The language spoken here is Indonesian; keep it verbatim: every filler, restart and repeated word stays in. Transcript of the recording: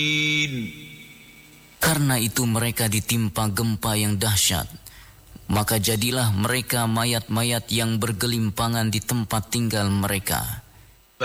Karena itu mereka ditimpa gempa yang dahsyat. Maka jadilah mereka mayat-mayat yang bergelimpangan di tempat tinggal mereka.